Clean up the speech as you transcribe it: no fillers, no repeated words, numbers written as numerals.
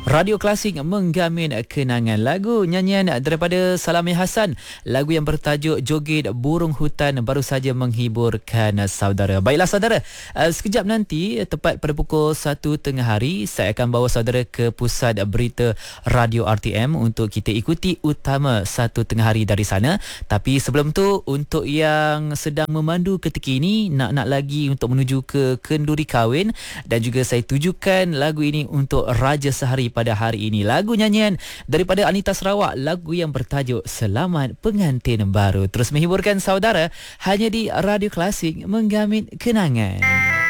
Radio Klasik menggamin kenangan. Lagu nyanyian daripada Salami Hasan, lagu yang bertajuk Joget Burung Hutan baru saja menghiburkan saudara. Baiklah saudara, sekejap nanti tepat pada pukul 1 tengah hari saya akan bawa saudara ke pusat berita Radio RTM untuk kita ikuti utama 1 tengah hari dari sana. Tapi sebelum tu, untuk yang sedang memandu ketika ini, nak lagi untuk menuju ke kenduri kahwin, dan juga saya tujukan lagu ini untuk Raja Sehari pada hari ini. Lagu nyanyian daripada Anita Sarawak, lagu yang bertajuk Selamat Pengantin Baru, terus menghiburkan saudara hanya di Radio Klasik menggamin kenangan.